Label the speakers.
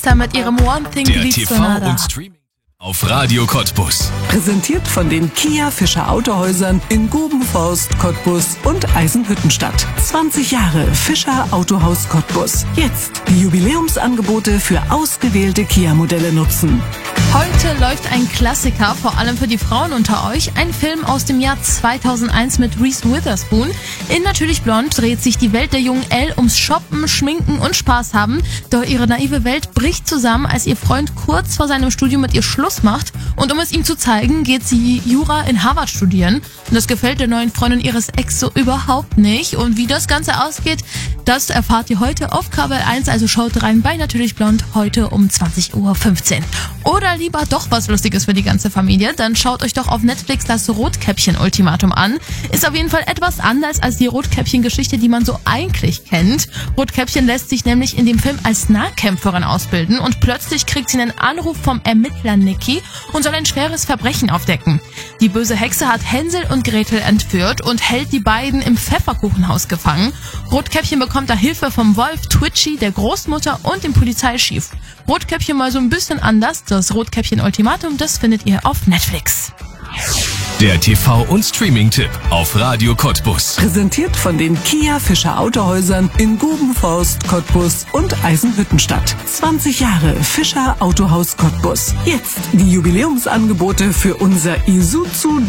Speaker 1: mit ihrem One Thing
Speaker 2: Der
Speaker 1: Leads
Speaker 2: TV
Speaker 1: Sonata.
Speaker 2: und Streaming auf Radio Cottbus.
Speaker 3: Präsentiert von den Kia Fischer Autohäusern in Gubenforst, Cottbus und Eisenhüttenstadt. 20 Jahre Fischer Autohaus Cottbus. Jetzt die Jubiläumsangebote für ausgewählte Kia-Modelle nutzen.
Speaker 1: Heute läuft ein Klassiker, vor allem für die Frauen unter euch. Ein Film aus dem Jahr 2001 mit Reese Witherspoon. In Natürlich Blond dreht sich die Welt der jungen Elle ums Shoppen, Schminken und Spaß haben. Doch ihre naive Welt bricht zusammen, als ihr Freund kurz vor seinem Studium mit ihr Schluss macht. Und um es ihm zu zeigen, geht sie Jura in Harvard studieren. Und das gefällt der neuen Freundin ihres Ex so überhaupt nicht. Und wie das Ganze ausgeht, das erfahrt ihr heute auf Kabel 1. Also schaut rein bei Natürlich Blond heute um 20:15 Uhr. Oder lieber doch was Lustiges für die ganze Familie, dann schaut euch doch auf Netflix das Rotkäppchen-Ultimatum an. Ist auf jeden Fall etwas anders als die Rotkäppchen-Geschichte, die man so eigentlich kennt. Rotkäppchen lässt sich nämlich in dem Film als Nahkämpferin ausbilden und plötzlich kriegt sie einen Anruf vom Ermittler Nicky und soll ein schweres Verbrechen aufdecken. Die böse Hexe hat Hänsel und Gretel entführt und hält die beiden im Pfefferkuchenhaus gefangen. Rotkäppchen bekommt da Hilfe vom Wolf, Twitchy, der Großmutter und dem Polizeichef. Rotkäppchen mal so ein bisschen anders. Das Rotkäppchen-Ultimatum, das findet ihr auf Netflix.
Speaker 2: Der TV- und Streaming-Tipp auf Radio Cottbus.
Speaker 3: Präsentiert von den Kia Fischer Autohäusern in Gubenforst, Cottbus und Eisenhüttenstadt. 20 Jahre Fischer Autohaus Cottbus. Jetzt die Jubiläumsangebote für unser Isuzu